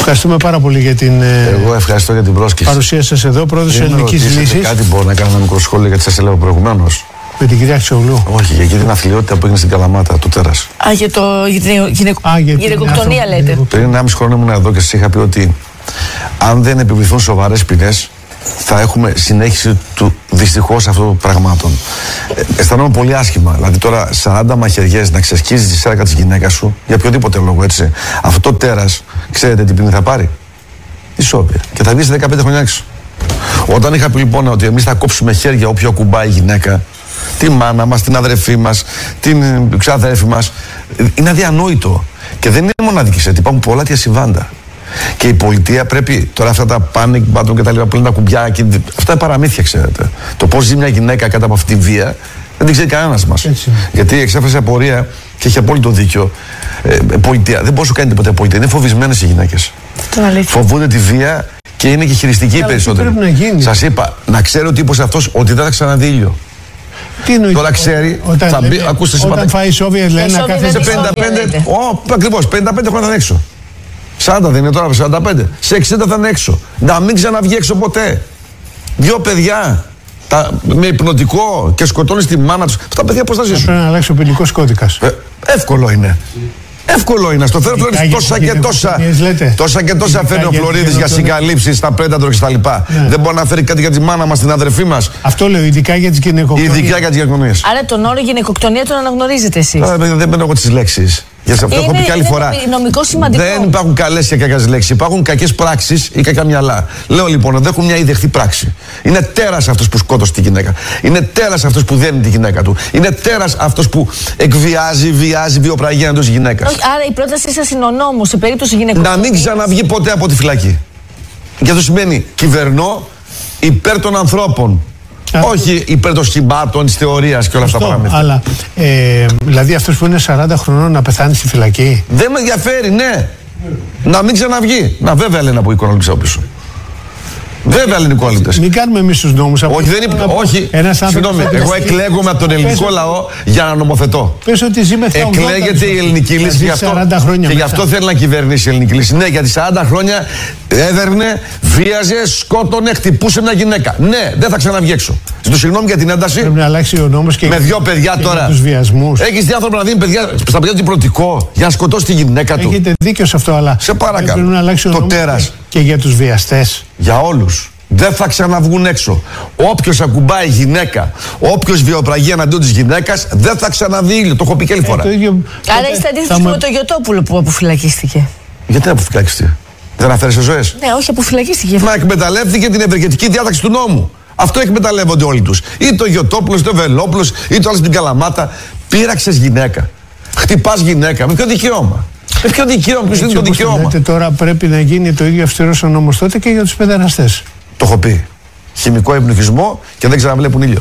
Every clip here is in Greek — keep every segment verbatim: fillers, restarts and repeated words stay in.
Ευχαριστούμε πάρα πολύ για την Εγώ ευχαριστώ για την πρόσκληση. παρουσία σας εδώ, πρόεδρος της Ελληνικής Λύσης. Κάτι μπορώ να κάνω ένα μικρό σχόλιο γιατί σας έλεγα προηγουμένως. Με την κυρία Χρυσόγλου. Όχι, για την αθλειότητα που έγινε στην Καλαμάτα, το τέρας. Α, για, το, για την γυναικο... γυναικοκτονία λέτε. Πριν ενάμιση χρόνο ήμουν εδώ και σας είχα πει ότι αν δεν επιβληθούν σοβαρές ποινές, θα έχουμε συνέχιση του δυστυχώς αυτών των πραγμάτων. Ε, αισθανόμαι πολύ άσχημα. Δηλαδή τώρα σαράντα μαχαιριές να ξεσκίζεις τη σάρκα της γυναίκας σου για οποιοδήποτε λόγο, έτσι. Αυτό το τέρας, ξέρετε τι ποινή θα πάρει? Ισόβια. Και θα βγει σε δεκαπέντε χρόνια έξω. Όταν είχα πει λοιπόν ότι εμείς θα κόψουμε χέρια όποιο ακουμπάει η γυναίκα, τη μάνα μας, την αδερφή μας, την ξαδέρφη μας, είναι αδιανόητο. Και δεν είναι μοναδική σε υπάρχουν πολλά τέτοια συμβάντα. Και η πολιτεία πρέπει τώρα αυτά τα panic button και τα λοιπά που λένε τα κουμπιά, και αυτά είναι παραμύθια, ξέρετε. Το πώς ζει μια γυναίκα κάτω από αυτή τη βία δεν την ξέρει κανένας μας. Έτσι. Γιατί εξέφρασε απορία και έχει απόλυτο δίκιο. Ε, πολιτεία. Δεν μπορεί να σου κάνει τίποτα πολιτεία. Είναι φοβισμένες οι γυναίκες. Φοβούνται τη βία και είναι και χειριστικοί οι περισσότεροι. Σας είπα, να ξέρει ο τύπος αυτός ότι δεν θα ξαναδεί ήλιο. Τι εννοείται? Τώρα ξέρει, όταν, θα μπει, λέμε, ακούστε όταν συμπατέ... φάει Σόβιετ λένε να κάθεται σε πενήντα πέντε, oh, ακριβώς, πενήντα πέντε χρόνια θα είναι έξω. σαράντα δεν είναι τώρα, σαράντα πέντε. Σε εξήντα θα είναι έξω. Να μην ξαναβγεί έξω ποτέ. Δύο παιδιά τα, με υπνοτικό και σκοτώνει τη μάνα τους. Αυτά τα παιδιά πώς θα ζήσουν? Πρέπει να αλλάξει ο ποινικός κώδικας. Ε, εύκολο είναι. Εύκολο είναι. Στο θέλω Φλωρίδης τόσα και τόσα. Τόσα και τόσα φέρνει ο Φλωρίδης για συγκαλύψεις στα Predator και στα λοιπά. Ναι. Δεν μπορεί να φέρει κάτι για τη μάνα μας, την αδερφή μας. Αυτό λέω, ειδικά για τις γυναικοκτονίες. Ειδικά για τις γυναικοκτονίες. Άρα τον όρο γυναικοκτονία τον αναγνωρίζετε εσείς? Άρα, δεν μπαίνω εγώ τις λέξεις. Για σε αυτό είναι, έχω πει και άλλη είναι φορά. νομικό σημαντικό. Δεν υπάρχουν καλές και κακές λέξεις. Υπάρχουν κακές πράξεις ή κακά μυαλά. Λέω λοιπόν ότι έχουν μια ιδεχτή πράξη. Είναι τέρας αυτός που σκότωσε τη γυναίκα. Είναι τέρας αυτός που δένει τη γυναίκα του. Είναι τέρας αυτός που εκβιάζει, βιάζει, βιοπραγεί εντός γυναίκας. Άρα η πρότασή σας είναι ο νόμος σε περίπτωση γυναικοκτονίας. Να μην ξαναβγεί ποτέ από τη φυλακή. Και αυτό σημαίνει κυβερνώ υπέρ των ανθρώπων. Α, όχι υπέρ των σχημάτων, της θεωρίας και όλα αυτά τα πράγματα. Αλλά, ε, δηλαδή αυτός που είναι σαράντα χρονών να πεθάνει στη φυλακή. Δεν με ενδιαφέρει, ναι. Να μην ξαναβγεί. Να βέβαια λένε από εικόνα από πίσω. Βέβαια λένε οι οικονομιστές. Μην κάνουμε εμείς τους νόμους. Όχι, δεν είναι. Όχι. Συγγνώμη, εγώ εκλέγομαι από τον ελληνικό λαό για να νομοθετώ. Πες ότι ζει μέχρι τα ογδόντα. Εκλέγεται η ελληνική λύση γι' αυτό. Και γι' αυτό θέλει να κυβερνήσει η ελληνική λύση. Ναι, γιατί σαράντα χρόνια έδερνε, βίαζε, σκότωνε, χτυπούσε μια γυναίκα. Ναι, δεν θα ξαναβγεί έξω. Ζητώ συγγνώμη για την ένταση. Πρέπει να αλλάξει ο νόμος και με δύο παιδιά τώρα. Έχει δει άνθρωπο να δίνει παιδιά, στα παιδιά του υπηρετικό για να σκοτώσει τη γυναίκα του. Έχετε δίκιο σε αυτό, αλλά. Σε παρακαλώ. Πρέπει να αλλάξει ο το νόμος τέρας. Και για τους βιαστές. Για όλους. Δεν θα ξαναβγούν έξω. Όποιος ακουμπάει γυναίκα, όποιος βιοπραγεί εναντίον της γυναίκας, δεν θα ξαναδεί ήλιο. Το έχω πει και άλλη φορά. Ε, ίδιο... Άρα είστε αντίθετοι με το Γιωτόπουλο που αποφυλακίστηκε? Γιατί αποφυλακίστηκε? Δεν αφαίρεσε ζωές? Ναι, όχι, αποφυλακίστηκε. Μα εκμεταλλεύτηκε την ευεργετική διάταξη του νόμου. Αυτό εκμεταλλεύονται όλοι τους. Ή το Γιωτόπουλος, είτε ο Βελόπουλος, ή το άλλο στην Καλαμάτα. Πήραξες γυναίκα. Χτυπάς γυναίκα. Με ποιο δικαίωμα? Με ποιο δικαίωμα? Ποιος είναι το δικαίωμα? Λέτε, τώρα πρέπει να γίνει το ίδιο αυστηρός ο νόμος τότε και για τους παιδεραστές. Το έχω πει. Χημικό ευνοχισμό και δεν ξαναβλέπουν ήλιο.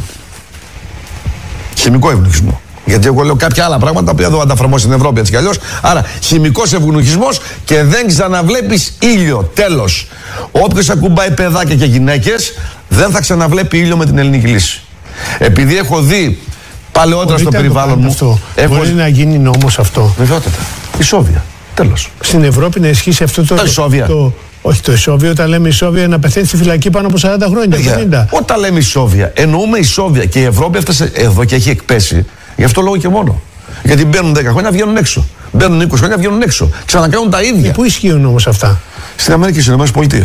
Χημικό ευνοχισμό. Γιατί εγώ λέω κάποια άλλα πράγματα που εδώ ανταφρομώ στην Ευρώπη έτσι κι αλλιώς. Άρα, χημικός ευνοχισμός και δεν ξαναβλέπεις ήλιο. Τέλος. Όποιος ακουμπάει παιδάκια και γυναίκες δεν θα ξαναβλέπει ήλιο με την ελληνική λύση. Επειδή έχω δει παλαιότερα στο περιβάλλον μου. Αυτό. Έχω... Μπορεί να γίνει νόμος αυτό. Βεβαιότατα. Ισόβια. Τέλος. Στην Ευρώπη να ισχύσει αυτό το. Τα ισόβια. Το... Όχι το ισόβιο, όταν λέμε ισόβια να πεθαίνει στη φυλακή πάνω από σαράντα χρόνια. πενήντα. Όταν λέμε ισόβια, εννοούμε ισόβια. Και η Ευρώπη έφτασε εδώ και έχει εκπέσει. Γι' αυτό λόγο και μόνο. Γιατί μπαίνουν δέκα χρόνια, βγαίνουν έξω. Μπαίνουν είκοσι χρόνια, βγαίνουν έξω. Ξανακάνουν τα ίδια. Και πού ισχύουν όμως αυτά? Στην Αμερική, στις ΗΠΑ.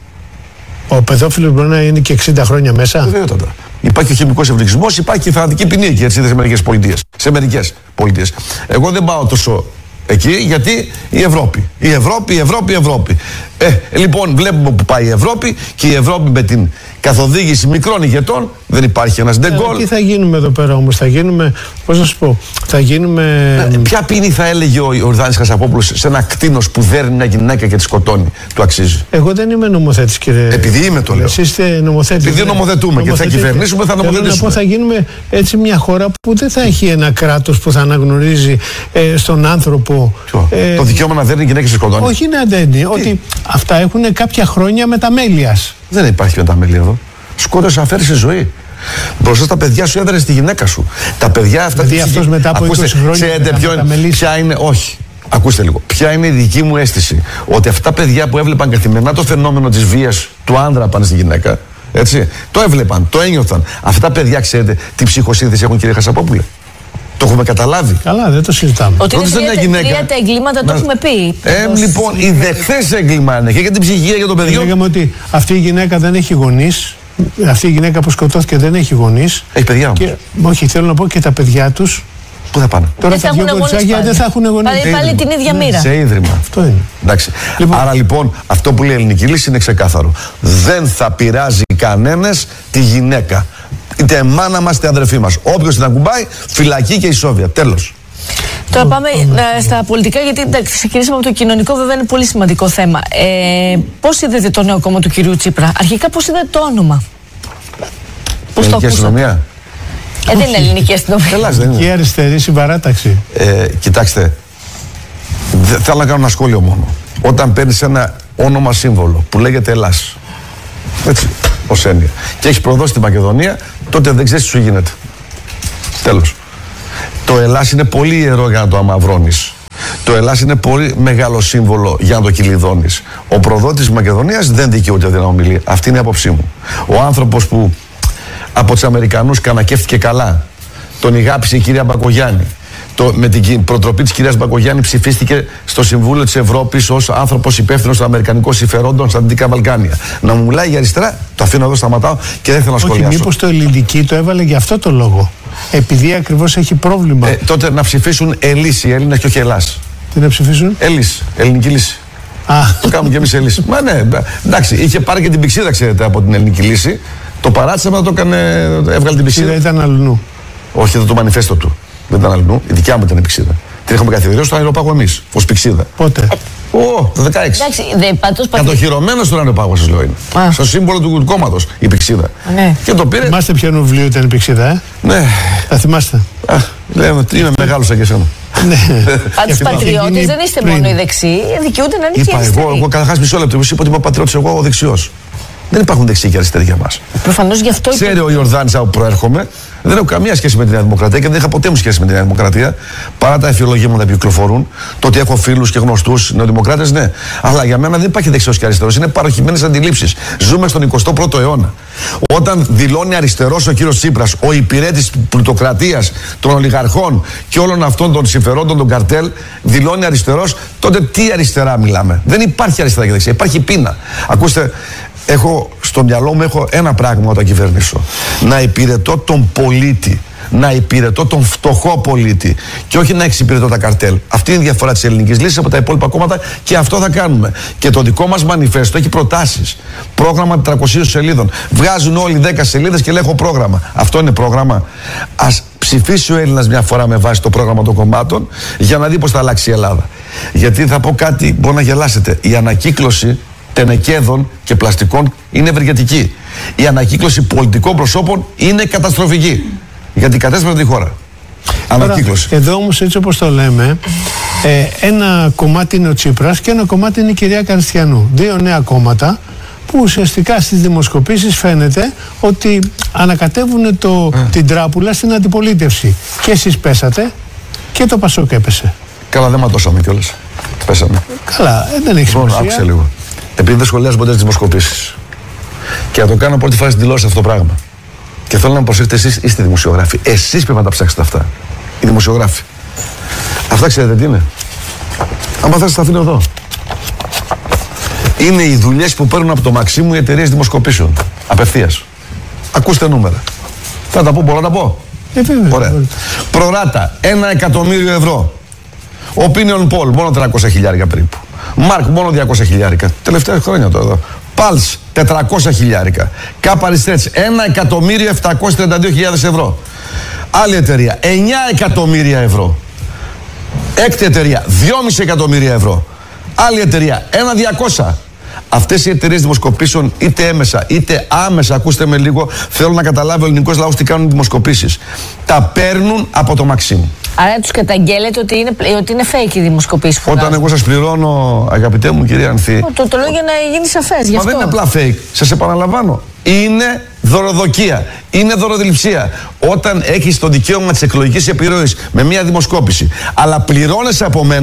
Ο παιδόφιλος μπορεί να είναι και εξήντα χρόνια μέσα. Βεβαίωτατα. Υπάρχει ο χημικός ευνοχισμός, υπάρχει και η θανατική ποινή εκεί έτσι, σε μερικές πολιτείες. Σε μερικές πολιτείες. Εγώ δεν πάω τόσο εκεί γιατί η Ευρώπη. Η Ευρώπη, η Ευρώπη, η Ευρώπη. Ε, λοιπόν, βλέπουμε που πάει η Ευρώπη και η Ευρώπη με την καθοδήγηση μικρών ηγετών δεν υπάρχει ένας ντεγκόλ. Τι θα γίνουμε εδώ πέρα όμως? Θα γίνουμε, πώς να σου πω, θα γίνουμε. Ε, ποια ποινή θα έλεγε ο Ιορδάνης Χασαπόπουλος σε ένα κτήνος που δέρνει μια γυναίκα και τη σκοτώνει? Του αξίζει? Εγώ δεν είμαι νομοθέτης, κύριε. Επειδή είμαι, το λέω. Εσείς είστε νομοθέτης. Επειδή νομοθετούμε και θα κυβερνήσουμε, θα νομοθετήσουμε. Θέλω να πω, θα γίνουμε έτσι μια χώρα που δεν θα έχει ένα κράτος που θα αναγνωρίζει ε, στον άνθρωπο. Ε, το δικαίωμα να δέρνει γυναίκες και σκοτώνει. Όχι να δέρνει. Ότι αυτά έχουν κάποια χρόνια μεταμέλειας. Δεν υπάρχει μεταμέλεια εδώ. Σκότωσε, αφαίρεσε ζωή. Μπροστά στα παιδιά σου έδερε τη γυναίκα σου. Τα παιδιά αυτά. Δηλαδή αυτός μετά από ακούστε, είκοσι χρόνια. Ξέρετε ποιο είναι, ποια είναι? Όχι. Ακούστε λίγο. Ποια είναι η δική μου αίσθηση? Ότι αυτά τα παιδιά που έβλεπαν καθημερινά το φαινόμενο της βίας του άνδρα πάνω στη γυναίκα, έτσι, το έβλεπαν, το ένιωθαν. Αυτά τα παιδιά, ξέρετε τι ψυχοσύνθεση έχουν, κύριε Χασαπόπουλε? Το έχουμε καταλάβει. Καλά, δεν το συζητάμε. Ότι είναι τρία τα εγκλήματα, το έχουμε πει. Ε, λοιπόν, η δεχθές έγκλημα είναι και για την ψυχική για τον παιδιό. Λέγαμε ότι αυτή η γυναίκα δεν έχει γονείς. Αυτή η γυναίκα που σκοτώθηκε δεν έχει γονείς. Έχει παιδιά όμως. Και, όχι, θέλω να πω και τα παιδιά τους. Πού θα πάνε? Τώρα τα δύο κοριτσάκια δεν θα έχουν γονείς. Πάλι, πάλι την ίδια μοίρα. Σε ίδρυμα. Αυτό είναι. Εντάξει. Λοιπόν. Άρα λοιπόν αυτό που λέει η ελληνική λύση είναι ξεκάθαρο. Δεν θα πειράζει κανένας τη γυναίκα. Είτε μάνα μας είτε αδερφή μας. Όποιος την ακουμπάει, φυλακή και ισόβια. Τέλος. Τώρα πάμε ε, στα πολιτικά, γιατί εντάξει, ξεκινήσαμε από το κοινωνικό, βέβαια είναι πολύ σημαντικό θέμα. Ε, πώς είδατε το νέο κόμμα του κυρίου Τσίπρα? Αρχικά πώς είδατε το όνομα? Πώς το ακούσατε? Ε, δεν είναι ελληνική αστυνομία. Ελληνική αριστερή συμπαράταξη. Ε, κοιτάξτε, δε, θέλω να κάνω ένα σχόλιο μόνο. Όταν παίρνεις ένα όνομα σύμβολο που λέγεται Ελλάς, έτσι, ως έννοια, και έχεις προδώσει τη Μακεδονία, τότε δεν ξέρεις τι σου γίνεται. Τέλος. Το Ελλάς είναι πολύ ιερό για να το αμαυρώνεις. Το Ελλάς είναι πολύ μεγάλο σύμβολο για να το κυλιδώνεις. Ο προδότης της Μακεδονίας δεν δικαιούται την ομιλία. Αυτή είναι η άποψή μου. Ο άνθρωπος που από τους Αμερικανούς κανακεύτηκε καλά, τον ηγάπησε η κυρία Μπακογιάννη. Το, με την προτροπή της κυρίας Μπακογιάννη ψηφίστηκε στο Συμβούλιο της Ευρώπης ως άνθρωπος υπεύθυνος των Αμερικανικών συμφερόντων στα Δυτικά Βαλκάνια. Να μου μιλάει για αριστερά, το αφήνω εδώ, σταματάω και δεν θέλω να σχολιάσω. Όχι, μήπως το ελληνική το έβαλε για αυτό το λόγο? Επειδή ακριβώς έχει πρόβλημα. Ε, τότε να ψηφίσουν Ελλάς οι Έλληνες και όχι Ελλάς. Τι να ψηφίσουν? Ελλής, ελληνική λύση. Α. Το κάνουμε και εμείς Ελλής. Μα ναι, εντάξει, είχε πάρει και την πηξίδα, ξέρετε, από την ελληνική λύση. Το παράτησε, το έκανε, έβγαλε την πηξίδα. Ήταν αλλού. Όχι, εδώ το μανιφέστο του. Δεν ήταν αλλού. Η δικιά μου ήταν η πηξίδα. Την είχαμε καθιερώσει στον Αεροπάγο εμείς, ως πηξίδα. Πότε? Ω, το δεκαέξι. Εντάξει, δεν πάντως. Κατοχυρωμένο στον Αεροπάγο, σας λέω είναι. Α. Στο σύμβολο του κόμματος, η πηξίδα. Ναι. Και το πήρε. Θυμάστε ποιο βιβλίο ήταν η πηξίδα, ε? Ναι. Τα θυμάστε? Α, λέμε, είμαι μεγάλος σαν και εσένα. Ναι. Πάντως πατριώτες δεν είστε μόνο οι δεξιοί, δικαιούνται να είναι και οι αριστεροί. Εγώ, εγώ καταρχάς μισό λεπτό, είπα ότι είμαι πατριώτης, εγώ ο δεξιός. Δεν υπάρχουν δεξιοί και αριστεροί για μας. Προφανώς γι' αυτό. Ξέρει ο Ιορδάνης από που προέρχομαι. Δεν έχω καμία σχέση με τη Νέα Δημοκρατία και δεν είχα ποτέ μου σχέση με τη Νέα Δημοκρατία. Παρά τα εφιολογήματα που κυκλοφορούν. Το ότι έχω φίλους και γνωστούς νεοδημοκράτες, ναι. Αλλά για μένα δεν υπάρχει δεξιός και αριστερός. Είναι παροχημένες αντιλήψεις. Ζούμε στον εικοστό πρώτο αιώνα. Όταν δηλώνει αριστερός ο κύριος Τσίπρας, ο υπηρέτης πλουτοκρατίας, των ολιγαρχών και όλων αυτών των συμφερόντων των καρτέλ, δηλώνει αριστερός, τότε τι αριστερά μιλάμε? Δεν υπάρχει αριστερά και δεξιά. Υπάρχει πείνα. Ακούστε. Έχω στο μυαλό μου έχω ένα πράγμα όταν κυβερνήσω. Να υπηρετώ τον πολίτη. Να υπηρετώ τον φτωχό πολίτη. Και όχι να εξυπηρετώ τα καρτέλ. Αυτή είναι η διαφορά της ελληνικής λύσης από τα υπόλοιπα κόμματα και αυτό θα κάνουμε. Και το δικό μας μανιφέστο έχει προτάσεις. Πρόγραμμα τετρακοσίων σελίδων. Βγάζουν όλοι δέκα σελίδες και λέγω πρόγραμμα. Αυτό είναι πρόγραμμα? Ας ψηφίσει ο Έλληνας μια φορά με βάση το πρόγραμμα των κομμάτων για να δει πώς θα αλλάξει η Ελλάδα. Γιατί θα πω κάτι, μπορεί να γελάσετε. Η ανακύκλωση τενεκέδων και πλαστικών είναι ευεργετική. Η ανακύκλωση πολιτικών προσώπων είναι καταστροφική. Γιατί κατέστρεψε τη χώρα. Ανακύκλωση. Τώρα, εδώ όμως, έτσι όπως το λέμε, ε, ένα κομμάτι είναι ο Τσίπρας και ένα κομμάτι είναι η κυρία Καριστιανού. Δύο νέα κόμματα που ουσιαστικά στις δημοσκοπήσεις φαίνεται ότι ανακατεύουν το, ε. την τράπουλα στην αντιπολίτευση. Και εσείς πέσατε και το Πασόκ έπεσε. Καλά, δεν ματώσαμε κιόλας. Πέσαμε. Καλά, ε, δεν έχει σημασία. Άκουσε λίγο. Επειδή δεν σχολιάζω ποτέ τις δημοσκοπήσεις. Και να το κάνω πρώτη φορά στην τηλεόραση αυτό το πράγμα. Και θέλω να με προσέχετε, εσείς είστε δημοσιογράφοι. Εσείς πρέπει να τα ψάξετε αυτά. Οι δημοσιογράφοι. Αυτά ξέρετε τι είναι? Αν παθάσετε, τα αφήνω εδώ. Είναι οι δουλειές που παίρνουν από το Μαξίμου οι εταιρείες δημοσκοπήσεων. Απευθείας. Ακούστε νούμερα. Θα τα πω, μπορώ να τα πω? Ε, βέβαια. Ωραία. Προράτα, ένα εκατομμύριο ευρώ. Opinion Poll, μόνο τριακόσια χιλιάρικα περίπου. Μάρκ, μόνο διακόσια χιλιάρικα. Τελευταία χρόνια τώρα εδώ. Πάλς, τετρακόσια χιλιάρικα. Κάπα Research, ένα εκατομμύριο επτακόσιες τριάντα δύο χιλιάδες ευρώ. Άλλη εταιρεία, εννιά εκατομμύρια ευρώ. Έκτη εταιρεία, δυόμισι εκατομμύρια ευρώ. Άλλη εταιρεία, ένα διακόσια. Αυτές οι εταιρείες δημοσκοπήσεων, είτε έμεσα είτε άμεσα, ακούστε με λίγο, θέλω να καταλάβει ο ελληνικός λαός τι κάνουν οι δημοσκοπήσεις. Τα παίρνουν από το Μαξίμου. Άρα τους καταγγέλλετε ότι είναι, ότι είναι fake οι δημοσκοπήσεις που Όταν βγάζουν. εγώ σας πληρώνω, αγαπητέ μου κυρία Ανθή. Το, το λέω για να γίνει σαφές γι' Μα αυτό. δεν είναι απλά fake. Σας επαναλαμβάνω. Είναι δωροδοκία. Είναι δωροδιληψία. Όταν έχεις το δικαίωμα της εκλογικής επιρροής με μια δημοσκόπηση, αλλά πληρώνεσαι από μένα,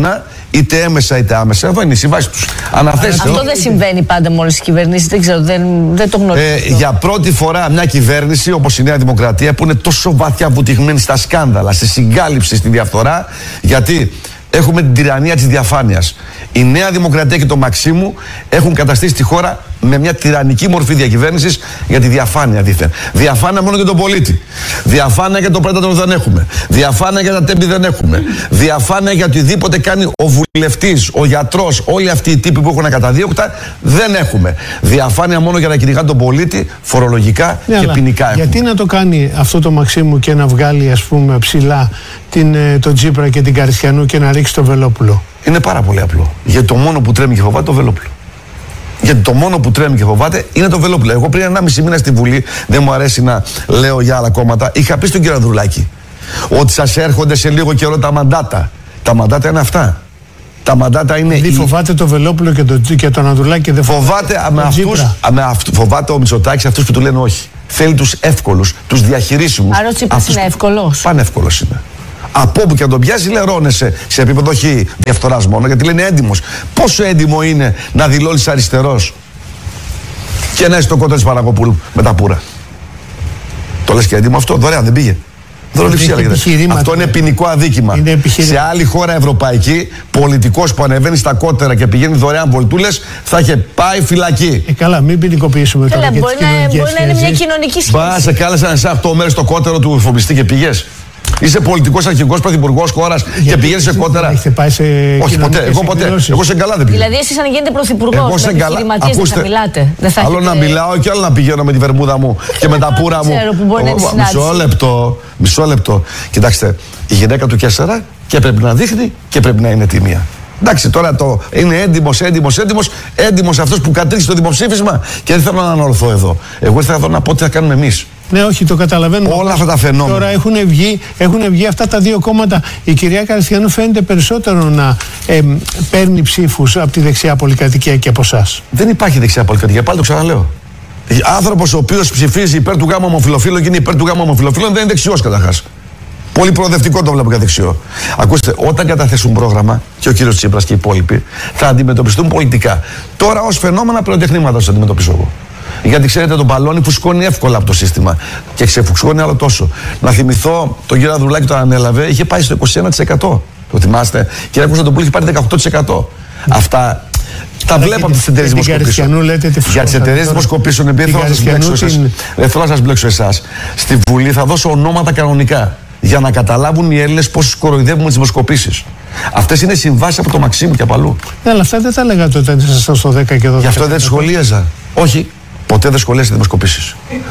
είτε έμεσα είτε άμεσα. Εδώ είναι η συμβάση τους. Αναθέστε. Αυτό δεν συμβαίνει πάντα με όλες τις κυβερνήσεις. Δεν ξέρω, δεν, δεν το γνωρίζω. Ε, για πρώτη φορά μια κυβέρνηση όπως η Νέα Δημοκρατία που είναι τόσο βαθιά βουτυγμένη στα σκάνδαλα, στη συγκάλυψη, στη διαφθορά, γιατί έχουμε την τυραννία της διαφάνειας. Η Νέα Δημοκρατία και το Μαξίμου έχουν καταστήσει τη χώρα με μια τυραννική μορφή διακυβέρνησης για τη διαφάνεια δήθεν. Διαφάνεια μόνο για τον πολίτη. Διαφάνεια για το πρέτατο δεν έχουμε. Διαφάνεια για τα τέμπη δεν έχουμε. Διαφάνεια για οτιδήποτε κάνει ο βουλευτής, ο γιατρός, όλοι αυτοί οι τύποι που έχουν καταδίωκτα δεν έχουμε. Διαφάνεια μόνο για να κυνηγάνε τον πολίτη, φορολογικά ναι, και ποινικά έχουμε. Γιατί να το κάνει αυτό το Μαξίμου και να βγάλει, ας πούμε, ψηλά την, τον Τσίπρα και την Καριστιανού και να ρίξει το Βελόπουλο? Είναι πάρα πολύ απλό. Γιατί το μόνο που τρέμει και φοβάται το Βελόπουλο. Γιατί το μόνο που τρέμει και φοβάται είναι το Βελόπουλο. Εγώ πριν ενάμιση μήνα στη Βουλή, δεν μου αρέσει να λέω για άλλα κόμματα, είχα πει στον κύριο Ανδρουλάκη ότι σας έρχονται σε λίγο καιρό τα μαντάτα. Τα μαντάτα είναι αυτά. Τα μαντάτα είναι. Δηλαδή η... φοβάται το Βελόπουλο και, το, και τον Ανδρουλάκη και δεν φοβάται. Φοβάται με αυτούς, με αυτού, φοβάται ο Μητσοτάκης αυτούς που του λένε όχι. Θέλει τους εύκολους, τους διαχειρίσιμους. Άρα ο Τσίπρας είναι εύκολος. Πανεύκολος είναι. Από όπου και αν τον πιάσει, λερώνεσαι σε επίπεδο όχι διαφθοράς μόνο, γιατί λένε έντιμος. Πόσο έντιμο είναι να δηλώνεις αριστερός και να είσαι το κότο της Παναγοπούλου με τα πουρα? Το λες και έντιμο αυτό? Δωρεάν δεν πήγε. Δωροληψία λέγεται. Αυτό είναι ποινικό αδίκημα. Είναι σε άλλη χώρα ευρωπαϊκή, πολιτικός που ανεβαίνει στα κότερα και πηγαίνει δωρεάν βολτούλες θα είχε πάει φυλακή. Ε, καλά, μην ποινικοποιήσουμε τώρα. Μπορεί, να, μπορεί να είναι μια κοινωνική σχέση. Μπα, σε κάλεσαν εσά οκτώ μέρες στο κότερο του φοβιστή και πήγες. Είσαι πολιτικός αρχηγός, πρωθυπουργός χώρας και πηγαίνεις σε κότερα. Έχετε πάει σε όχι ποτέ, εγώ ποτέ. Εγώ σε καλά δεν πήγα. Δηλαδή, εσείς αν γίνετε πρωθυπουργός, εγώ σε καλά. Δεν θα μιλάτε. Δεν θα άλλο έχετε... να μιλάω και άλλο να πηγαίνω με τη βερμούδα μου και με τα πουρα μου. Ξέρω που μπορεί να είναι μισό λεπτό, μισό λεπτό. Κοιτάξτε, η γυναίκα του Κέσσερα και πρέπει να δείχνει και πρέπει να είναι τιμία. Εντάξει, τώρα το είναι έντιμος, έντιμος, έντιμος, έντιμος αυτός που κατήργησε το δημοψήφισμα και δεν θέλω να αναλωθώ εδώ. Εγώ ήθελα εδώ να πω τι θα κάνουμε εμείς. Ναι, όχι, το καταλαβαίνουμε. Όλα αυτά τα φαινόμενα. Τώρα έχουν βγει, έχουν βγει αυτά τα δύο κόμματα. Η κυρία Καριστιανού φαίνεται περισσότερο να ε, παίρνει ψήφους από τη δεξιά πολυκατοικία και από εσάς. Δεν υπάρχει δεξιά πολυκατοικία, πάλι το ξαναλέω. Άνθρωπος ο οποίος ψηφίζει υπέρ του γάμου ομοφυλοφίλων και είναι υπέρ του γάμου ομοφυλοφίλων δεν είναι δεξιός καταρχάς. Πολύ προοδευτικό το βλέπω για δεξιό. Ακούστε, όταν καταθέσουν πρόγραμμα και ο κύριος Τσίπρας και οι υπόλοιποι θα αντιμετωπιστούν πολιτικά. Τώρα ως φαινόμενα πυροτεχνήματα θα τους αντιμετωπίσω εγώ. Γιατί ξέρετε, το μπαλόνι φουσκώνει εύκολα από το σύστημα και ξεφουσκώνει άλλο τόσο. Να θυμηθώ, τον κύριο Ανδρουλάκη το ανέλαβε, είχε πάει στο είκοσι ένα τοις εκατό. Το θυμάστε. Και η Κωνσταντοπούλου είχε πάρει δεκαοκτώ τοις εκατό. Αυτά τα βλέπω από τις εταιρείες δημοσκοπήσεων. Για τις εταιρείες δημοσκοπήσεων, επειδή θέλω να σας μπλέξω εσάς. Δεν θέλω να σας μπλέξω εσάς. Στη Βουλή θα δώσω ονόματα κανονικά. Για να καταλάβουν οι Έλληνες πώς κοροϊδεύουμε τις δημοσκοπήσεις. Αυτές είναι συμβάσεις από το Μαξίμου και από αλλού. Ναι, αλλά αυτά δεν τα λέγατε όταν ήσασταν στο δέκα και δώδεκα. Γι' αυτό δεν σχολίαζα. Όχι. Ποτέ δεν σχολίασα δημοσκοπήσεις.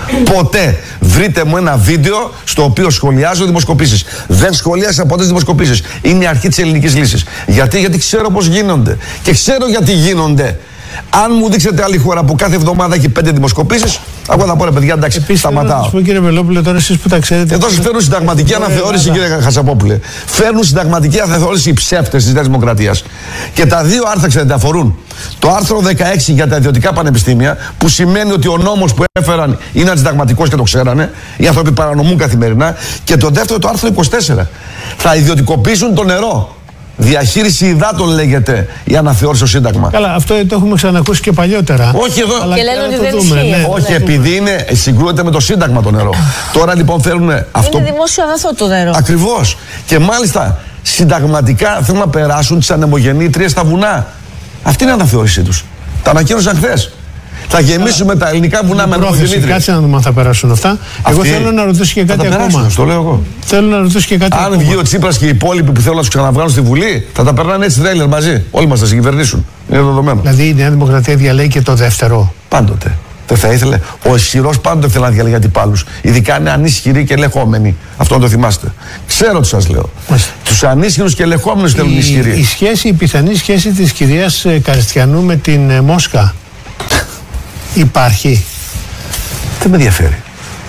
Ποτέ. Βρείτε μου ένα βίντεο στο οποίο σχολιάζω δημοσκοπήσεις. Δεν σχολίασα ποτέ δημοσκοπήσεις. Είναι η αρχή της ελληνικής λύσης. Γιατί, γιατί ξέρω πώς γίνονται. Και ξέρω γιατί γίνονται. Αν μου δείξετε άλλη χώρα που κάθε εβδομάδα έχει πέντε δημοσκοπήσεις, εγώ θα πω ρε παιδιά, εντάξει, επίσης, σταματάω. Επίσης, κύριε Βελόπουλε, τώρα εσείς που τα ξέρετε. Εδώ σας φέρνουν συνταγματική αναθεώρηση, κύριε Χασαπόπουλε. Φέρνουν συνταγματική αναθεώρηση οι ψεύτες της Νέας Δημοκρατίας. Και τα δύο άρθρα, ξέρετε, αφορούν το άρθρο δεκαέξι για τα ιδιωτικά πανεπιστήμια, που σημαίνει ότι ο νόμος που έφεραν είναι αντισυνταγματικός και το ξέρανε. Οι άνθρωποι παρανομούν καθημερινά. Και το δεύτερο, το άρθρο είκοσι τέσσερα. Θα ιδιωτικοποιήσουν το νερό. Διαχείριση υδάτων λέγεται η αναθεώρηση στο Σύνταγμα. Καλά, αυτό το έχουμε ξανακούσει και παλιότερα. Όχι εδώ. Αλλά και λένε ότι δεν δούμε, ισχύει. ναι. Όχι, επειδή είναι, συγκρούεται με το Σύνταγμα το νερό. Τώρα λοιπόν θέλουν αυτό. Είναι δημόσιο αγαθό το νερό. Ακριβώς. Και μάλιστα συνταγματικά θέλουν να περάσουν τις ανεμογεννήτριες στα βουνά. Αυτή είναι η αναθεώρησή τους. Τα ανακοίνωσαν χθες. Θα γεμίσουμε τα ελληνικά βουνά με ανεμογεννήτριες. Κάτσε να δούμε αν θα περάσουν αυτά. Εγώ θέλω να ρωτήσω και κάτι ακόμα. Το λέω εγώ. Θέλω να ρωτήσω και κάτι αν ακόμα. βγει ο Τσίπρας και οι υπόλοιποι που θέλουν να τους ξαναβγάλουν στη Βουλή, θα τα περνάνε έτσι τρέιλερ μαζί. Όλοι μας θα συγκυβερνήσουν. Είναι δεδομένο. Δηλαδή η Νέα Δημοκρατία διαλέγει και το δεύτερο. Πάντοτε. Δεν θα ήθελε. Ο ισχυρός πάντοτε θέλει να διαλέγει αντιπάλους. Ειδικά αν είναι ανίσχυροι και ελεγχόμενοι. Αυτό να το θυμάστε. Ξέρω τι σας λέω. Τους ανίσχυρους και ελεγχόμενους θέλουν οι ισχυροί. Η σχέση, η πιθανή σχέση της κυρίας Καριστιανού με την Μόσχα υπάρχει. Δεν με ενδιαφέρει.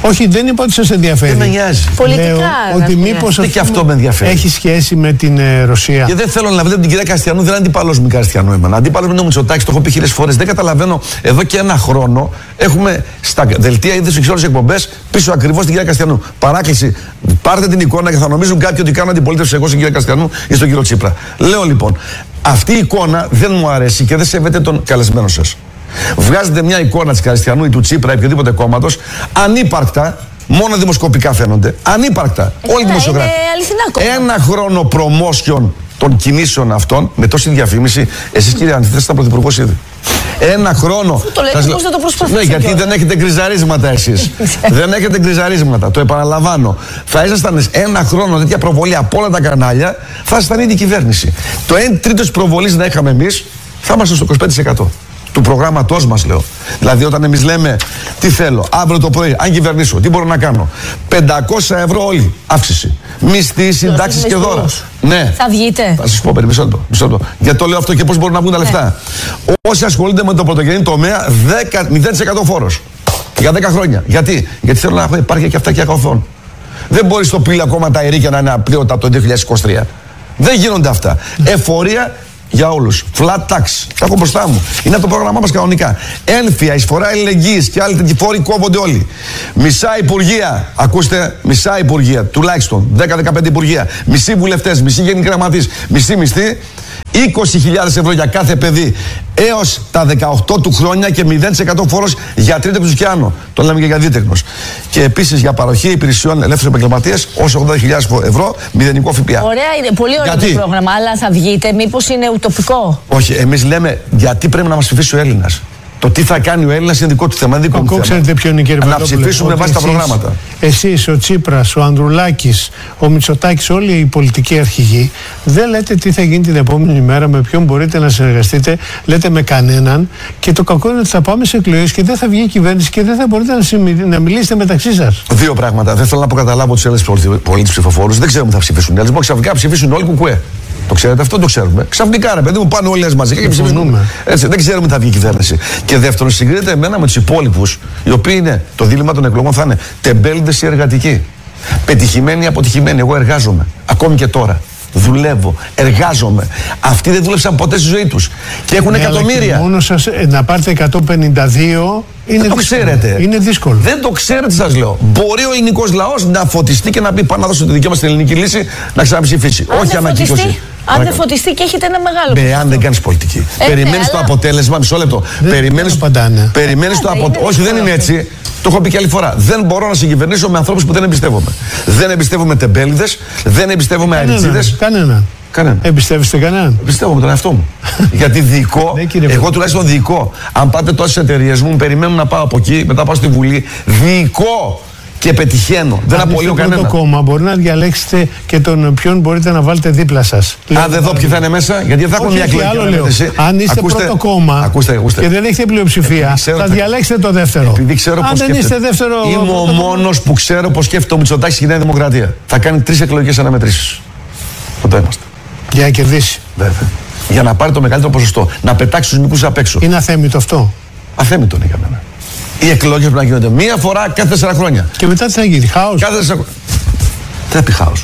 Όχι, δεν είπα ότι σας ενδιαφέρει. Δεν με νοιάζει. Πολιτικά. Λέω ότι μήπως και αυτό με ενδιαφέρει. έχει σχέση με την ε, Ρωσία. Και δεν θέλω να βλέπω την κυρία Καστιανού, δεν είναι αντίπαλος με Καστιανού εμένα. Αντίπαλος με τον Μητσοτάκη, το έχω πει χίλιες φορές. Δεν καταλαβαίνω, εδώ και ένα χρόνο έχουμε στα δελτία είδες στις όλες τις εκπομπές πίσω ακριβώς την κυρία Καστιανού. Παράκληση, πάρτε την εικόνα και θα νομίζουν κάποιοι ότι κάνω αντιπολίτευση εγώ στην κυρία Καστιανού ή στον κύριο Τσίπρα. Λέω λοιπόν, αυτή η εικόνα δεν μου αρέσει και δεν σέβεται τον καλεσμένο σας. Βγάζετε μια εικόνα της Καστιανού ή του Τσίπρα ή οποιοδήποτε κόμματος, ανύπαρκτα, μόνο δημοσκοπικά φαίνονται. Ανύπαρκτα. Ε, όλοι οι δημοσιογράφοι. Ένα χρόνο promotion των κινήσεων αυτών, με τόση διαφήμιση, εσείς κύριε Αντιθέτες ήταν πρωθυπουργός ήδη. Ένα χρόνο. Το λέτε πώς δεν το προσπαθήσατε. Ναι, γιατί δεν έχετε γκριζαρίσματα εσείς. Δεν έχετε γκριζαρίσματα. Το επαναλαμβάνω. Θα ήσασταν ένα χρόνο τέτοια προβολή από όλα τα κανάλια, θα ήσασταν ήδη κυβέρνηση. Το ένα τρίτο της προβολής να είχαμε εμείς, θα είμαστε στο είκοσι πέντε τοις εκατό. Του προγράμματός μας, λέω. Δηλαδή, όταν εμείς λέμε τι θέλω, αύριο το πρωί, αν κυβερνήσω, τι μπορώ να κάνω. πεντακόσια ευρώ όλοι αύξηση. Μισθοί, συντάξεις και δώρα. Ναι. Θα βγείτε. Θα σας πω, περί μισό λεπτό. Γιατί το λέω αυτό και πώς μπορούν να βγουν τα λεφτά. Ναι. Όσοι ασχολούνται με το πρωτογενή τομέα, μηδέν τοις εκατό φόρος. Για δέκα χρόνια. Γιατί, Γιατί θέλω να υπάρχει και αυτά και αγαθών. Δεν μπορεί στο πύλη ακόμα τα αερίκια να είναι απλήρωτα από το δύο χιλιάδες είκοσι τρία. Δεν γίνονται αυτά. Εφορία για όλους. Flat tax. Τα έχω μπροστά μου. Είναι από το πρόγραμμά μας κανονικά. Ένφια, εισφορά αλληλεγγύης και άλλοι τέτοιοι φόροι κόβονται όλοι. Μισά υπουργεία. Ακούστε, μισά υπουργεία. Τουλάχιστον δέκα με δεκαπέντε υπουργεία. Μισοί βουλευτές, μισοί γενικοί γραμματείς, μισή μισθή. είκοσι χιλιάδες ευρώ για κάθε παιδί έως τα δεκαοκτώ του χρόνια και μηδέν τοις εκατό φόρος για τρίτεκνους και άνω. Το λέμε και για δίτεκνους. Και επίσης για παροχή υπηρεσιών ελεύθερους επαγγελματίες ως ογδόντα χιλιάδες ευρώ μηδενικό ΦΠΑ. Ωραία, είναι πολύ ωραίο γιατί? Το πρόγραμμα, αλλά θα βγείτε, μήπως είναι ουτοπικό? Όχι, εμείς λέμε γιατί πρέπει να μας ψηφίσει ο Έλληνας. Το τι θα κάνει ο Έλληνας είναι δικό του θέμα. Είναι δικό μου θέμα. Ξέρετε ποιο είναι, κύριε να ψηφίσουμε βάσει τα προγράμματα. Εσείς, ο Τσίπρας, ο Ανδρουλάκης, ο Μητσοτάκης, όλοι οι πολιτικοί αρχηγοί, δεν λέτε τι θα γίνει την επόμενη μέρα, με ποιον μπορείτε να συνεργαστείτε, λέτε με κανέναν. Και το κακό είναι ότι θα πάμε σε εκλογές και δεν θα βγει η κυβέρνηση και δεν θα μπορείτε να, συμμι... να μιλήσετε μεταξύ σας. Δύο πράγματα. Δεν θέλω να αποκαταλάβω τους Έλληνες πολίτες ψηφοφόρους. Δεν ξέρουμε τι θα ψηφίσουν. Οι Έλληνες ξαφνικά ψηφίσουν όλοι κουκουέ. Το ξέρετε αυτό, το ξέρουμε. Ξαφνικά, ρε παιδί μου, πάνε όλες μαζί και ψηφίζουμε. Έτσι, δεν ξέρουμε τι θα βγει η κυβέρνηση. Και δεύτερον, συγκρίνεται εμένα με τους υπόλοιπους, οι οποίοι είναι, το δίλημμα των εκλογών θα είναι τεμπέληδες ή εργατικοί. Πετυχημένοι ή αποτυχημένοι. Εγώ εργάζομαι. Ακόμη και τώρα. Δουλεύω, εργάζομαι. Αυτοί δεν δούλεψαν ποτέ στη ζωή τους. Και έχουν ναι, εκατομμύρια. Και μόνο σας να πάρετε εκατόν πενήντα δύο είναι δεν το δύσκολο. Ξέρετε. Είναι δύσκολο. Δεν το ξέρετε, σας λέω. Μπορεί ο ελληνικός λαός να φωτιστεί και να πει: Πάμε να δώσω τη δική μας την ελληνική λύση να ξαναψηφίσει. Όχι ανακοίνωση. Αν δεν φωτιστεί και έχετε ένα μεγάλο. Ναι, αν δεν κάνεις πολιτική. Ε, Περιμένεις ναι, το αλλά... αποτέλεσμα. Μισό λεπτό. Περιμένεις Περιμένεις το αποτέλεσμα. Όχι, δεν είναι έτσι. Το έχω πει και άλλη φορά. Δεν μπορώ να συγκυβερνήσω με ανθρώπους που δεν εμπιστεύομαι. Δεν εμπιστεύομαι τεμπέληδες, δεν εμπιστεύομαι αριτσίδες. Κανένα. Κανένα. Εμπιστεύεστε κανέναν? Εμπιστεύομαι τον εαυτό μου. Γιατί διοικώ, εγώ τουλάχιστον διοικώ. Αν πάτε τόσες εταιρείες μου, περιμένουν να πάω από εκεί, μετά πάω στη Βουλή. Διοικώ και πετυχαίνω. Δεν απολύω κανένα. Το κόμμα μπορεί να διαλέξετε και τον ποιον μπορείτε να βάλετε δίπλα σας. Αν δεν δω ποιοι θα είναι μέσα, γιατί θα έχουν μια εκλογική. Αν είστε ακούστε, πρώτο κόμμα ακούστε, ακούστε. και δεν έχετε πλειοψηφία, θα διαλέξετε το δεύτερο. Επειδή ξέρω αν δεν είστε δεύτερο. Είμαι ο μόνος που ξέρω πώς σκέφτεται ο Μητσοτάκης και η Νέα Δημοκρατία. Θα κάνει τρεις εκλογικές αναμετρήσεις. Αυτό είμαστε. Για να κερδίσει. Βέβαια. Για να πάρει το μεγαλύτερο ποσοστό. Να πετάξει τους μικρούς απ' έξω. Είναι αθέμητο αυτό? Αθέμητο είναι για μένα. Οι εκλογές πρέπει να γίνονται μία φορά κάθε τέσσερα χρόνια. Και μετά τι θα γίνει, χάος? Κάθε τέσσερα χρόνια. Τι θα πει χάος?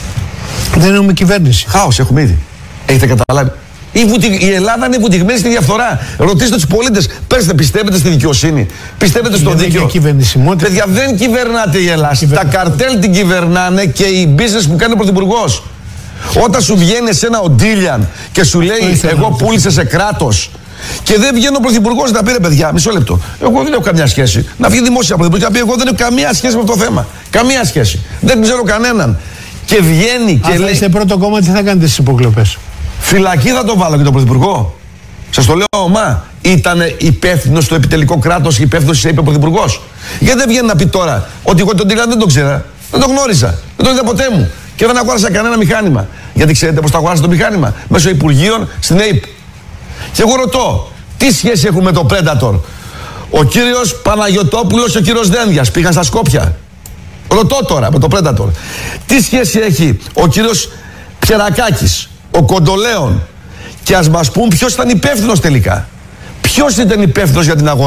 Δεν έχουμε κυβέρνηση. Χάος έχουμε ήδη. Έχετε καταλάβει? Η, βουτι... η Ελλάδα είναι βουτυγμένη στη διαφθορά. Ρωτήστε τους πολίτες, πέστε, πιστεύετε στη δικαιοσύνη, πιστεύετε στο δίκαιο? Παιδιά, δεν κυβερνάτε η Ελλάδα. Τα καρτέλ την κυβερνάνε και οι business που κάνει ο πρωθυπουργός. Όταν σου βγαίνει εσένα ο Ντίλιαν και σου λέει εγώ πούλησα σε κράτος και δεν βγαίνει ο πρωθυπουργός να πει ρε παιδιά, μισό λεπτό. Εγώ δεν έχω καμιά σχέση. Να βγει δημόσια πρωθυπουργός και να πει εγώ δεν έχω καμία σχέση με αυτό το θέμα. Καμία σχέση. Δεν ξέρω κανέναν. Και βγαίνει και αν λέει. Αν είστε πρώτο κόμμα, τι θα κάνετε στις υποκλοπές? Φυλακή θα το βάλω και τον πρωθυπουργό. Σας το λέω ομά. Ήταν υπεύθυνο στο επιτελικό κράτος, υπεύθυνο σε είπε ο πρωθυπουργός. Γιατί δεν βγαίνει να πει τώρα ότι εγώ τον Ντίλιαν δεν τον ξέρα. Δεν τον γνώριζα. Δεν τον είδα ποτέ μου. Και δεν αγόρασα κανένα μηχάνημα. Γιατί ξέρετε πώς το αγόρασα το μηχάνημα? Μέσω Υπουργείων στην ΕΙΠ. Και εγώ ρωτώ, τι σχέση έχουμε με το Predator? Ο κύριος Παναγιωτόπουλος και ο κύριος Δένδιας πήγαν στα Σκόπια. Ρωτώ τώρα με το Predator. Τι σχέση έχει ο κύριος Πιερακάκης, ο Κοντολέων? Και ας μας πούν ποιος ήταν υπεύθυνος τελικά. Ποιος ήταν υπεύθυνος για την αγορά?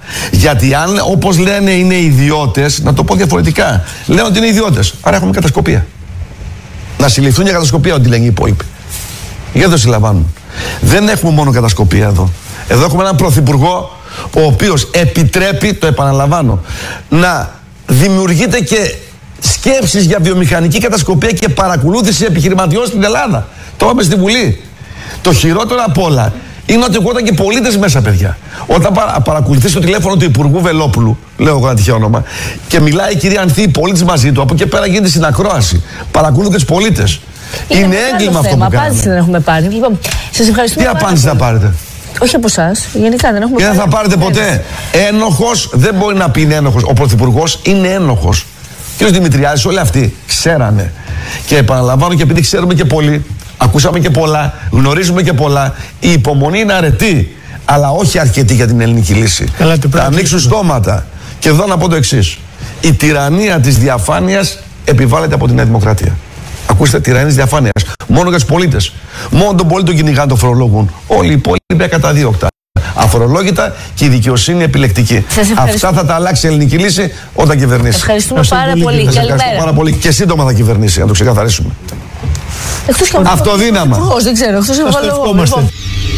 Γιατί αν, όπως λένε, είναι ιδιώτες, να το πω διαφορετικά, λένε ότι είναι ιδιώτες. Άρα έχουμε κατασκοπία. Να συλληφθούν για κατασκοπία, ό,τι λένε οι υπόλοιποι. Γιατί το συλλαμβάνουν. Δεν έχουμε μόνο κατασκοπία εδώ. Εδώ έχουμε έναν πρωθυπουργό, ο οποίος επιτρέπει, το επαναλαμβάνω, να δημιουργείται και σκέψεις για βιομηχανική κατασκοπία και παρακολούθηση επιχειρηματιών στην Ελλάδα. Το είπαμε στη Βουλή. Το χειρότερο απ' όλα είναι ότι εγώ και πολίτες μέσα, παιδιά. Όταν παρα, παρακολουθείς το τηλέφωνο του Υπουργού Βελόπουλου, λέω εγώ ένα τυχαίο όνομα, και μιλάει η κυρία Ανθή, πολίτης μαζί του, από εκεί πέρα γίνεται συνακρόαση. Παρακολουθούν και τους πολίτες. Είναι, είναι έγκλημα αυτό που κάνουμε. Απάντηση δεν έχουμε πάρει. Λοιπόν, σας ευχαριστούμε. Τι απάντηση θα πάρετε? Όχι από εσάς, γενικά δεν έχουμε και πάρει. Και δεν θα πάρετε ποτέ. Ένοχος δεν μπορεί να πει είναι ένοχος. Ο Πρωθυπουργός είναι ένοχος. Ο κ. Δημητριάδης, όλοι αυτοί ξέρανε. Και επαναλαμβάνω, και επειδή ξέρουμε και πολύ, ακούσαμε και πολλά, γνωρίζουμε και πολλά, η υπομονή είναι αρετή, αλλά όχι αρκετή για την ελληνική λύση. Θα ανοίξουν στόματα. Και εδώ να πω το εξής. Η τυραννία της διαφάνειας επιβάλλεται από τη Νέα Δημοκρατία. Ακούστε, τυραννία της διαφάνειας. Μόνο για τους πολίτες. Μόνο τον πολίτη τον κυνηγάνε, τον φορολόγουν. Όλοι οι υπόλοιποι ακαταδίωκτα. Αφορολόγητα και η δικαιοσύνη επιλεκτική. Αυτά θα τα αλλάξει η ελληνική λύση όταν κυβερνήσει. Ευχαριστούμε πάρα πολύ. πολύ. Ευχαριστούμε πάρα πολύ. Και σύντομα θα κυβερνήσει, να το ξεκαθαρίσουμε. Αυτοδύναμα. Δεν ξέρω, εκτός εγώ.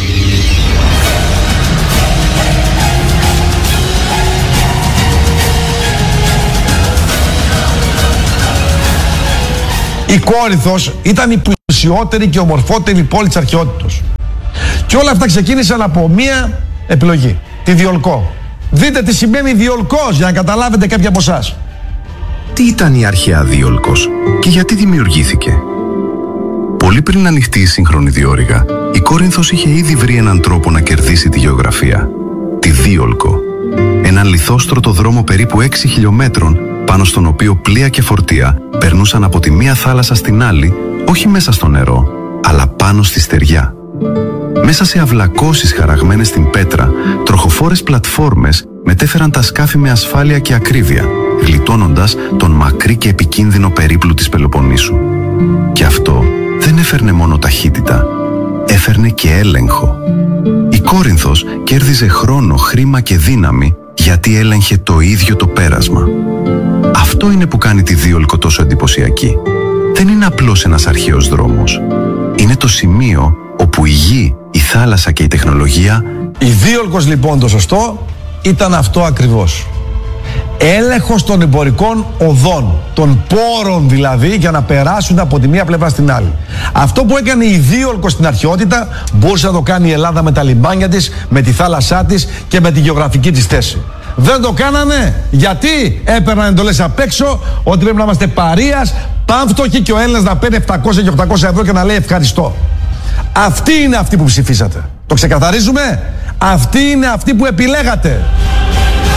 Η Κόρινθος ήταν η πλουσιότερη και ομορφότερη πόλη της αρχαιότητος. Και όλα αυτά ξεκίνησαν από μία επιλογή, τη Διολκό. Δείτε τι σημαίνει Διολκός για να καταλάβετε κάποιοι από εσάς. Τι ήταν η αρχαία Διολκός και γιατί δημιουργήθηκε? Πολύ πριν ανοιχτεί η σύγχρονη διόρυγα, η Κόρινθος είχε ήδη βρει έναν τρόπο να κερδίσει τη γεωγραφία. Τη Διολκό. Έναν λιθόστρωτο δρόμο περίπου έξι χιλιόμετρων, πάνω στον οποίο πλοία και φορτία περνούσαν από τη μία θάλασσα στην άλλη, όχι μέσα στο νερό, αλλά πάνω στη στεριά. Μέσα σε αυλακώσεις χαραγμένες στην πέτρα, τροχοφόρες πλατφόρμες μετέφεραν τα σκάφη με ασφάλεια και ακρίβεια, γλιτώνοντας τον μακρύ και επικίνδυνο περίπλου της Πελοποννήσου. Και αυτό δεν έφερνε μόνο ταχύτητα, έφερνε και έλεγχο. Η Κόρινθος κέρδιζε χρόνο, χρήμα και δύναμη γιατί έλεγχε το ίδιο το πέρασμα. Αυτό είναι που κάνει τη Διόλκο τόσο εντυπωσιακή. Δεν είναι απλώς ένας αρχαίος δρόμος. Είναι το σημείο όπου η γη, η θάλασσα και η τεχνολογία... Η Διόλκος λοιπόν, το σωστό ήταν αυτό ακριβώς. Έλεγχος των εμπορικών οδών, των πόρων δηλαδή, για να περάσουν από τη μία πλευρά στην άλλη. Αυτό που έκανε η Διόλκος στην αρχαιότητα μπορούσε να το κάνει η Ελλάδα με τα λιμπάνια της, με τη θάλασσά της και με τη γεωγραφική της θέση. Δεν το κάνανε γιατί έπαιρναν εντολές απ' έξω ότι πρέπει να είμαστε παρείας, πάμφτωχοι και ο Έλληνας να παίρνει επτακόσια και οκτακόσια ευρώ και να λέει ευχαριστώ. Αυτοί είναι αυτοί που ψηφίσατε. Το ξεκαθαρίζουμε. Αυτοί είναι αυτοί που επιλέγατε.